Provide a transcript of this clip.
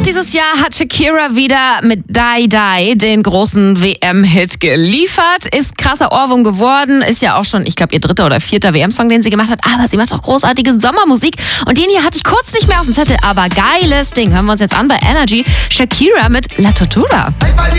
dieses Jahr hat Shakira wieder mit Die Die den großen WM-Hit geliefert. Ist krasser Ohrwurm geworden. Ist ja auch schon, ich glaube, ihr 3. oder 4. WM-Song, den sie gemacht hat. Aber sie macht auch großartige Sommermusik. Und den hier hatte ich kurz nicht mehr auf dem Zettel. Aber geiles Ding. Hören wir uns jetzt an bei Energy. Shakira mit La Tortura. Hey,